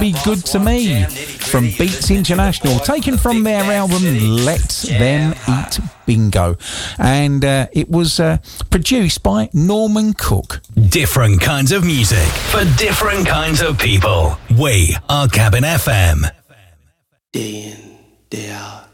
Be Good to Me from Beats International, taken from their album Let Them Eat Bingo. And it was produced by Norman Cook. Different kinds of music for different kinds of people. We are Cabin FM. Day in, day out.